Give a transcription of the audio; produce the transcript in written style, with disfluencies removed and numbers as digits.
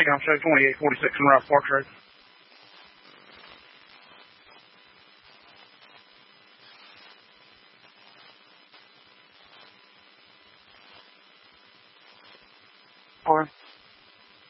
I'm showing 2846 in Rouse Park Road. Or